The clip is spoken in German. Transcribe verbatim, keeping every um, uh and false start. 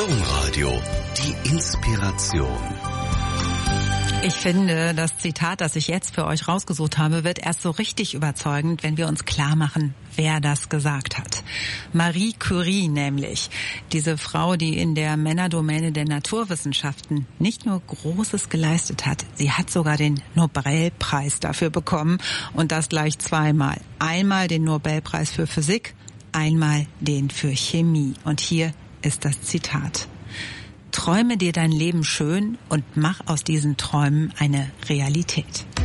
Domradio, die Inspiration. Ich finde, das Zitat, das ich jetzt für euch rausgesucht habe, wird erst so richtig überzeugend, wenn wir uns klar machen, wer das gesagt hat. Marie Curie nämlich. Diese Frau, die in der Männerdomäne der Naturwissenschaften nicht nur Großes geleistet hat, sie hat sogar den Nobelpreis dafür bekommen und das gleich zweimal. Einmal den Nobelpreis für Physik, einmal den für Chemie. Und hier ist das Zitat. Träume dir dein Leben schön und mach aus diesen Träumen eine Realität.